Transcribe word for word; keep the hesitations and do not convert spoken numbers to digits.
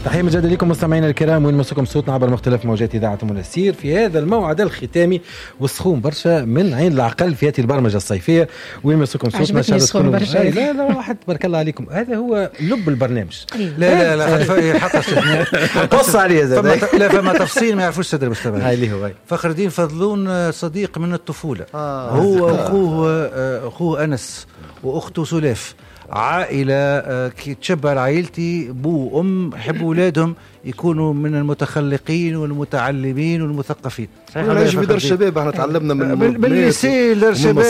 تحية مجددا لكم مستمعينا الكرام، وين مسكم صوتنا عبر مختلف موجات إذاعة منسير في هذا الموعد الختامي والسخون برشا من عين العقل في هذه البرمجة الصيفية. وين مسكم صوتنا إن شاء الله تكونوا لا لا لا واحد تبارك الله عليكم. هذا هو لب البرنامج. لا لا لا حق قص عليه زاد. لا فما تفصيل ما يعرفوش صدر المستمعين. هاي اللي هو فخر الدين فضلون صديق من الطفولة. آه هو أخوه أخوه أنس وأخته سلاف. عائلة كي تشبه عائلتي بو وأم يحبوا أولادهم يكونوا من المتخلقين والمتعلمين والمثقفين. صحيح. نجم دار الشباب احنا تعلمنا من بالليسي دار الشباب